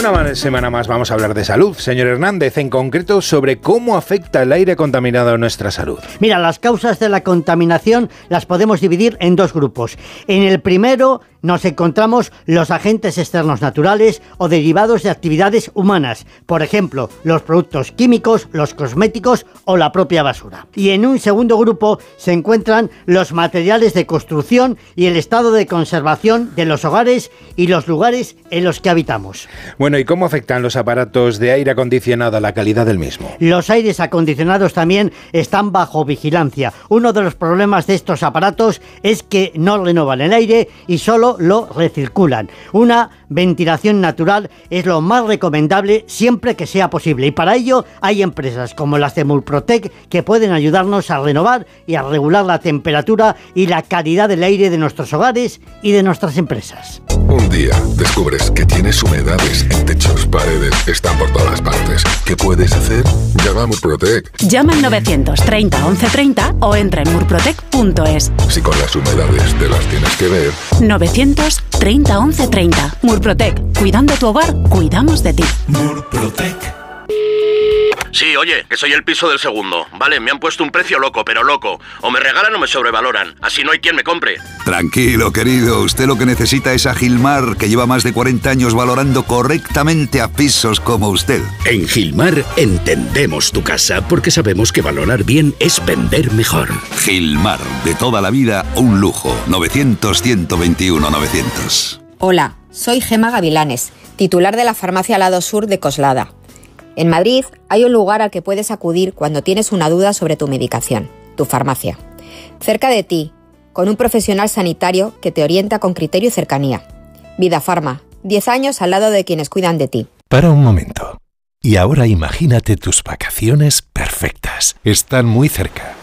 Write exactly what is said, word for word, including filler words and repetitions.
Una semana más vamos a hablar de salud, señor Hernández, en concreto sobre cómo afecta el aire contaminado a nuestra salud. Mira, las causas de la contaminación las podemos dividir en dos grupos. En el primero nos encontramos los agentes externos naturales o derivados de actividades humanas, por ejemplo, los productos químicos, los cosméticos o la propia basura. Y en un segundo grupo se encuentran los materiales de construcción y el estado de conservación de los hogares y los lugares en los que habitamos. Bueno, ¿y cómo afectan los aparatos de aire acondicionado a la calidad del mismo? Los aires acondicionados también están bajo vigilancia. Uno de los problemas de estos aparatos es que no renovan el aire y solo lo recirculan. Una ventilación natural es lo más recomendable siempre que sea posible, y para ello hay empresas como las de Murprotec que pueden ayudarnos a renovar y a regular la temperatura y la calidad del aire de nuestros hogares y de nuestras empresas. Un día descubres que tienes humedades en techos, paredes, están por todas partes. ¿Qué puedes hacer? Llama a Murprotec. Llama al novecientos treinta once treinta o entra en murprotec punto es. Si con las humedades te las tienes que ver. novecientos treinta once treinta. Murprotec. Cuidando tu hogar, cuidamos de ti. Murprotec. Sí, oye, que soy el piso del segundo. Vale, me han puesto un precio loco, pero loco. O me regalan o me sobrevaloran. Así no hay quien me compre. Tranquilo, querido. Usted lo que necesita es a Gilmar, que lleva más de cuarenta años valorando correctamente a pisos como usted. En Gilmar entendemos tu casa porque sabemos que valorar bien es vender mejor. Gilmar, de toda la vida, un lujo. novecientos ciento veintiuno novecientos. Hola, soy Gema Gavilanes, titular de la farmacia Lado Sur de Coslada. En Madrid hay un lugar al que puedes acudir cuando tienes una duda sobre tu medicación, tu farmacia. Cerca de ti, con un profesional sanitario que te orienta con criterio y cercanía. Vida Farma, diez años al lado de quienes cuidan de ti. Para un momento. Y ahora imagínate tus vacaciones perfectas. Están muy cerca.